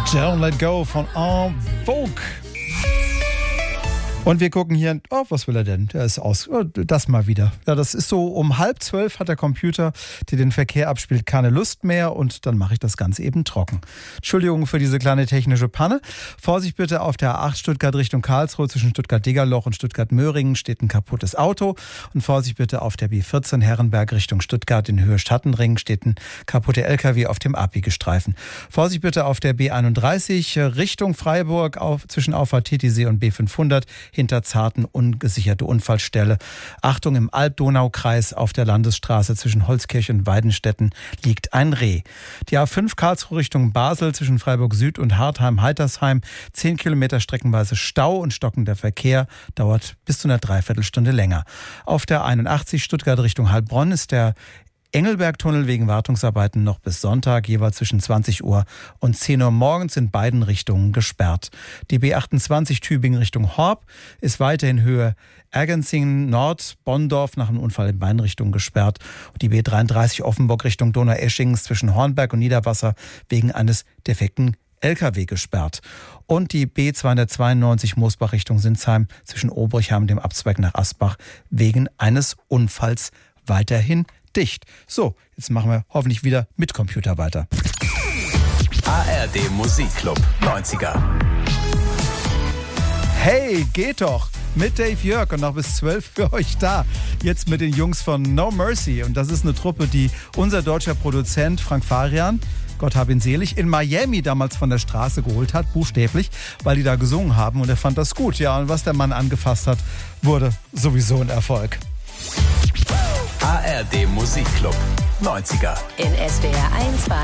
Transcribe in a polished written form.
Don't Let Go von En Vogue. Und wir gucken hier, was will er denn? Der ist aus. Das mal wieder. Ja, das ist so, um 11:30 hat der Computer, der den Verkehr abspielt, keine Lust mehr und dann mache ich das Ganze eben trocken. Entschuldigung für diese kleine technische Panne. Vorsicht bitte auf der A8 Stuttgart Richtung Karlsruhe zwischen Stuttgart-Degerloch und Stuttgart-Möhringen steht ein kaputtes Auto. Und Vorsicht bitte auf der B14 Herrenberg Richtung Stuttgart in Höhe Stadtenring steht ein kaputter LKW auf dem Abbiegestreifen. Vorsicht bitte auf der B31 Richtung Freiburg zwischen Auffahrt Titisee und B500 hinter Zarten ungesicherte Unfallstelle. Achtung, im Alb-Donau-Kreis auf der Landesstraße zwischen Holzkirch und Weidenstetten liegt ein Reh. Die A5 Karlsruhe Richtung Basel zwischen Freiburg Süd und Hartheim-Heitersheim 10 Kilometer streckenweise Stau und stockender Verkehr, dauert bis zu einer Dreiviertelstunde länger. Auf der 81 Stuttgart Richtung Heilbronn ist der Engelbergtunnel wegen Wartungsarbeiten noch bis Sonntag, jeweils zwischen 20 Uhr und 10 Uhr morgens in beiden Richtungen gesperrt. Die B28 Tübingen Richtung Horb ist weiterhin Höhe Ergenzingen Nord, Bonndorf nach einem Unfall in beiden Richtungen gesperrt. Und die B33 Offenburg Richtung Donaueschingen zwischen Hornberg und Niederwasser wegen eines defekten LKW gesperrt. Und die B292 Moosbach Richtung Sinsheim zwischen Obrichheim und dem Abzweig nach Asbach wegen eines Unfalls weiterhin dicht. So, jetzt machen wir hoffentlich wieder mit Computer weiter. ARD Musikclub 90er. Hey, geht doch! Mit Dave Jörg und noch bis 12 für euch da. Jetzt mit den Jungs von No Mercy. Und das ist eine Truppe, die unser deutscher Produzent Frank Farian, Gott hab ihn selig, in Miami damals von der Straße geholt hat, buchstäblich, weil die da gesungen haben und er fand das gut. Ja, und was der Mann angefasst hat, wurde sowieso ein Erfolg. ARD Musikclub 90er. In SWR 1 bei